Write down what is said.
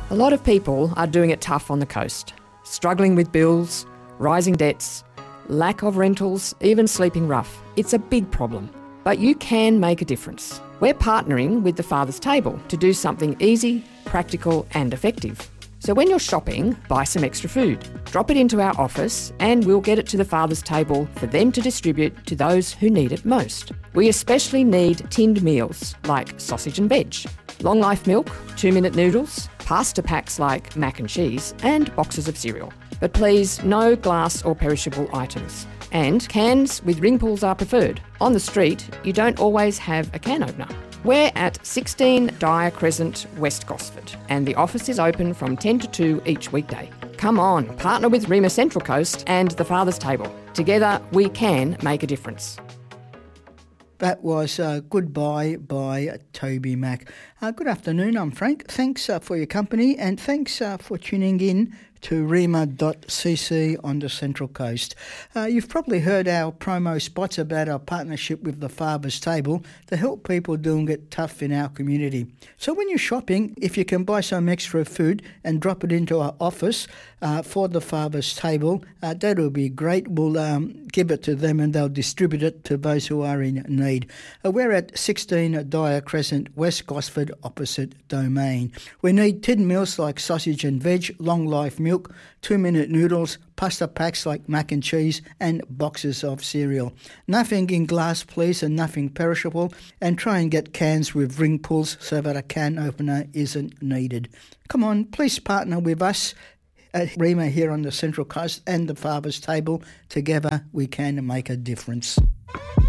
A lot of people are doing it tough on the coast, struggling with bills, rising debts, lack of rentals, even sleeping rough. It's a big problem, but you can make a difference. We're partnering with the Father's Table to do something easy, practical and effective. So when you're shopping, buy some extra food. Drop it into our office and we'll get it to the Father's Table for them to distribute to those who need it most. We especially need tinned meals like sausage and veg, long life milk, 2-minute noodles, pasta packs like mac and cheese, and boxes of cereal. But please, no glass or perishable items. And cans with ring pulls are preferred. On the street, you don't always have a can opener. We're at 16 Dyer Crescent, West Gosford, and the office is open from 10 to 2 each weekday. Come on, partner with Rima Central Coast and the Father's Table. Together, we can make a difference. That was Goodbye by Toby Mac. Good afternoon, I'm Frank. Thanks for your company and thanks for tuning in to rima.cc on the Central Coast. You've probably heard our promo spots about our partnership with the Father's Table to help people doing it tough in our community. So when you're shopping, if you can buy some extra food and drop it into our office for the Father's Table, that will be great. We'll give it to them and they'll distribute it to those who are in need. We're at 16 Dyer Crescent, West Gosford, opposite Domain. We need tin meals like sausage and veg, long life milk, 2-minute noodles, pasta packs like mac and cheese, and boxes of cereal. Nothing in glass, please, and nothing perishable. And try and get cans with ring pulls so that a can opener isn't needed. Come on, please partner with us at Rima here on the Central Coast and the Father's Table. Together we can make a difference.